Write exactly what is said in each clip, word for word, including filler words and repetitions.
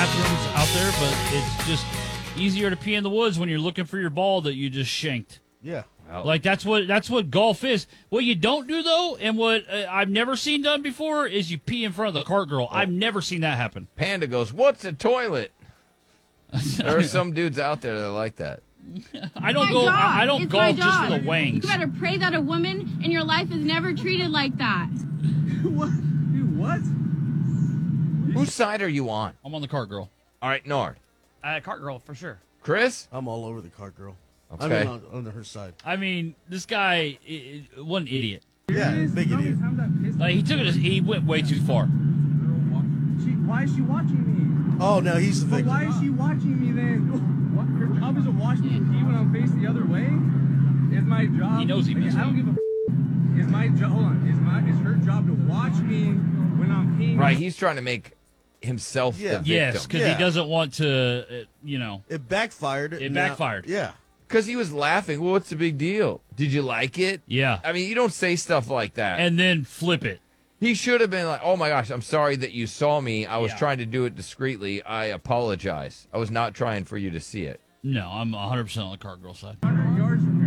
bathrooms out there, but it's just easier to pee in the woods when you're looking for your ball that you just shanked. Yeah. Well, Like that's what that's what golf is. What you don't do though, and what uh, I've never seen done before, is you pee in front of the cart girl. Oh. I've never seen that happen. Panda goes, "What's a toilet?" There are some dudes out there that are like that. I don't my go. dog. I, I don't It's my golf just for dog. the wangs. You better pray that a woman in your life is never treated like that. What? Dude, what? Whose side are you on? I'm on the cart girl. All right, Nord. Uh, cart girl for sure. Chris? I'm all over the cart girl. Okay. I'm on, on her side. I mean, this guy, i- i- what an idiot. Yeah, big idiot. Like he took it. He went way too far. She, why is she watching me? Oh, no, he's the But victim. why is she watching me then? What? Her job is to watch me pee when I'm faced the other way? Is my job... He knows he Like, missed I don't me. give a f- Is my job... Hold on. Is, my, is her job to watch me when I'm peeing? Right, he's trying to make himself Yeah. the victim. Yes, because Yeah. he doesn't want to. Uh, you know. It backfired. It Now- backfired. Yeah. Because he was laughing. Well, what's the big deal? Did you like it? Yeah. I mean, you don't say stuff like that. And then flip it. He should have been like, "Oh my gosh, I'm sorry that you saw me. I was Yeah. trying to do it discreetly. I apologize. I was not trying for you to see it." No, I'm one hundred percent on the cart girl side. one hundred yards from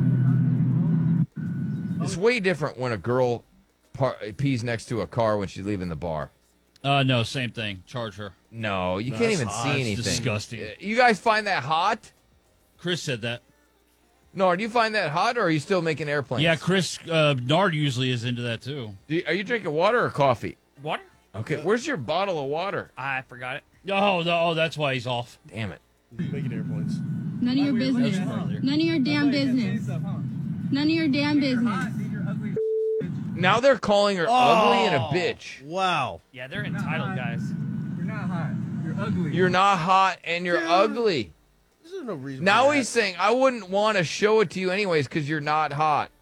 It's way different when a girl par- pees next to a car when she's leaving the bar. Uh, no, same thing. Charge her. No, you No, can't that's even hot. see It's anything. disgusting. Uh, You guys find that hot? Chris said that. No, do you find that hot, or are you still making airplanes? Yeah, Chris uh, Nard usually is into that too. Do you- are you drinking water or coffee? Water? Okay, where's your bottle of water? I forgot it. Oh, no, oh, that's why he's off. Damn it. He's making airplanes. None of your business. That's earlier. None of your damn business. None of your damn business. Now they're calling her ugly and a bitch. Wow. Yeah, they're entitled, guys. You're not hot. You're ugly. You're not hot and you're ugly. There's no reason. Now for he's that. saying, I wouldn't want to show it to you anyways because you're not hot.